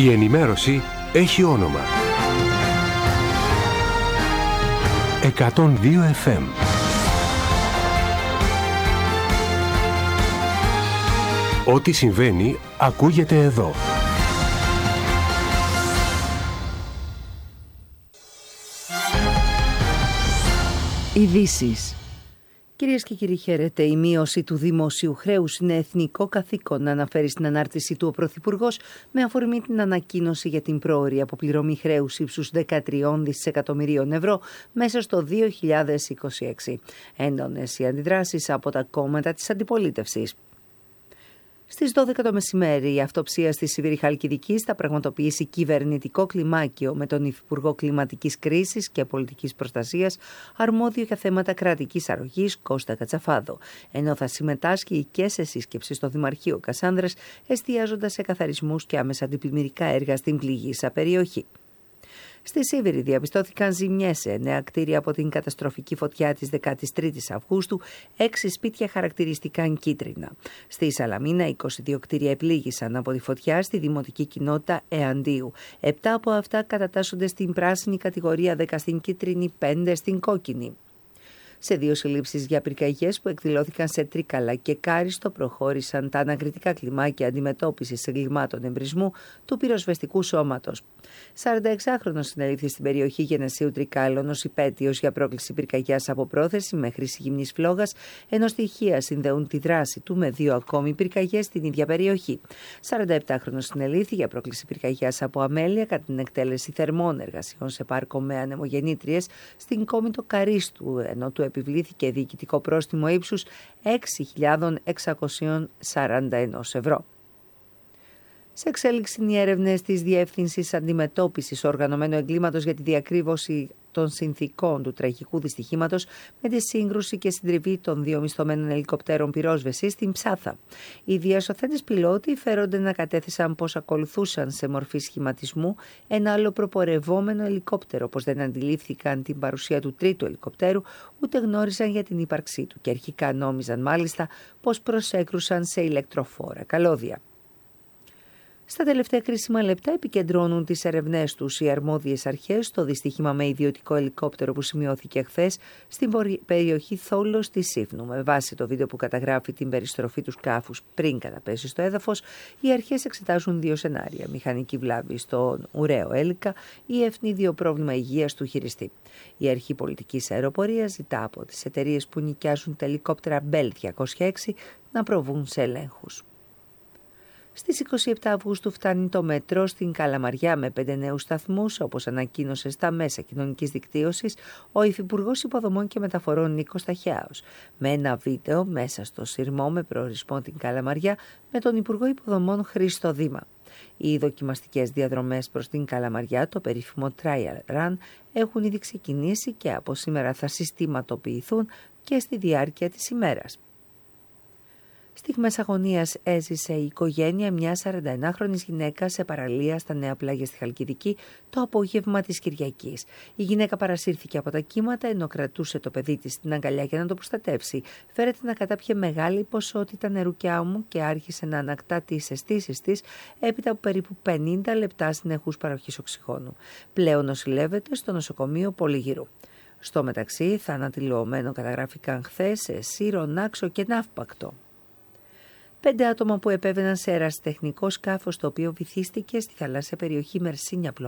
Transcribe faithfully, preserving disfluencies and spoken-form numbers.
Η ενημέρωση έχει όνομα. εκατόν δύο εφ εμ. Ό,τι συμβαίνει ακούγεται εδώ. Ειδήσεις. Κυρίες και κύριοι, χαίρετε. Η μείωση του δημοσίου χρέους είναι εθνικό καθήκον, αναφέρει στην ανάρτηση του ο Πρωθυπουργός με αφορμή την ανακοίνωση για την πρόωρη αποπληρωμή χρέους ύψους δεκατρία δισεκατομμυρίων ευρώ μέσα στο δύο χιλιάδες είκοσι έξι. Έντονες οι αντιδράσεις από τα κόμματα της αντιπολίτευσης. Στις δώδεκα το μεσημέρι, η αυτοψία στη Σιβήρη Χαλκιδικής θα πραγματοποιήσει κυβερνητικό κλιμάκιο με τον Υφυπουργό Κλιματικής Κρίσης και Πολιτικής Προστασίας, αρμόδιο για θέματα κρατικής αρρωγής, Κώστα Κατσαφάδο, ενώ θα συμμετάσχει και σε σύσκεψη στο Δημαρχείο Κασάνδρας, εστιάζοντας σε καθαρισμούς και άμεσα αντιπλημμυρικά έργα στην πληγήσα περιοχή. Στη Σίβηρη διαπιστώθηκαν ζημιές σε νέα κτίρια από την καταστροφική φωτιά της δεκάτης τρίτης Αυγούστου, έξι σπίτια χαρακτηριστηκαν κίτρινα. Στη Σαλαμίνα, είκοσι δύο κτίρια επλήγησαν από τη φωτιά στη δημοτική κοινότητα Εαντίου. Επτά από αυτά κατατάσσονται στην πράσινη κατηγορία, δέκα στην κίτρινη, πέντε στην κόκκινη. Σε δύο συλλήψεις για πυρκαγιές που εκδηλώθηκαν σε Τρίκαλα και Κάριστο προχώρησαν τα ανακριτικά κλιμάκια αντιμετώπισης εγκλημάτων εμπρισμού του πυροσβεστικού σώματος. σαρανταεξάχρονος συνελήφθη στην περιοχή Γενεσίου Τρικάλων ως υπέτειος για πρόκληση πυρκαγιάς από πρόθεση με χρήση γυμνής φλόγας, ενώ στοιχεία συνδέουν τη δράση του με δύο ακόμη πυρκαγιές στην ίδια περιοχή. σαρανταεπτάχρονος συνελήφθη για πρόκληση πυρκαγιάς από αμέλεια κατά την εκτέλεση θερμών εργασιών σε πάρκο με ανεμογεννήτριες στην Κόμητο Καρίστου, ενώ του επιβλήθηκε διοικητικό πρόστιμο ύψους έξι χιλιάδες εξακόσια σαράντα ένα ευρώ. Σε εξέλιξη οι έρευνες της Διεύθυνσης Αντιμετώπισης Οργανωμένου Εγκλήματος για τη διακρύβωση των συνθηκών του τραγικού δυστυχήματος με τη σύγκρουση και συντριβή των δύο μισθωμένων ελικοπτέρων πυρόσβεσης στην Ψάθα. Οι διασωθέντες πιλότοι φέρονται να κατέθεσαν πως ακολουθούσαν σε μορφή σχηματισμού ένα άλλο προπορευόμενο ελικόπτερο, πως δεν αντιλήφθηκαν την παρουσία του τρίτου ελικοπτέρου, ούτε γνώριζαν για την ύπαρξή του και αρχικά νόμιζαν μάλιστα πως προσέκρουσαν σε ηλεκτροφόρα καλώδια. Στα τελευταία κρίσιμα λεπτά επικεντρώνουν τις ερευνές τους οι αρμόδιες αρχές στο δυστύχημα με ιδιωτικό ελικόπτερο που σημειώθηκε χθες στην περιοχή Θόλος της Σύφνου. Με βάση το βίντεο που καταγράφει την περιστροφή του σκάφους πριν καταπέσει στο έδαφος, οι αρχές εξετάζουν δύο σενάρια: μηχανική βλάβη στον ουραίο έλικα ή ευνίδιο πρόβλημα υγείας του χειριστή. Η Αρχή Πολιτικής Αεροπορίας ζητά από τις εταιρείες που νοικιάζουν τα ελικόπτερα Bell διακόσια έξι να προβούν σε ελέγχους. Στις είκοσι επτά Αυγούστου φτάνει το μετρό στην Καλαμαριά με πέντε νέους σταθμούς, όπως ανακοίνωσε στα μέσα κοινωνικής δικτύωσης ο Υφυπουργός Υποδομών και Μεταφορών Νίκος Ταχιάος, με ένα βίντεο μέσα στο σειρμό με προορισμό την Καλαμαριά με τον Υπουργό Υποδομών Χρήστο Δήμα. Οι δοκιμαστικές διαδρομές προς την Καλαμαριά, το περίφημο Trial Run, έχουν ήδη ξεκινήσει και από σήμερα θα συστηματοποιηθούν και στη διάρκεια της ημέρας. Στιγμές αγωνίας έζησε η οικογένεια μιας σαρανταενάχρονης γυναίκας σε παραλία στα Νέα Πλάγια στη Χαλκιδική το απόγευμα της Κυριακής. Η γυναίκα παρασύρθηκε από τα κύματα ενώ κρατούσε το παιδί της στην αγκαλιά για να το προστατεύσει. Φέρεται να κατάπιε μεγάλη ποσότητα νερού και άμμου και άρχισε να ανακτά τις αισθήσεις της έπειτα από περίπου πενήντα λεπτά συνεχούς παροχής οξυγόνου. Πλέον νοσηλεύεται στο νοσοκομείο Πολυγύρου. Στο μεταξύ, θανατηλωμένο καταγράφηκαν χθες σε Σύρο, Νάξο και Ναύπακτο. Πέντε άτομα που επέβαιναν σε ερασιτεχνικό σκάφος το οποίο βυθίστηκε στη θαλάσσια περιοχή Μερσίνια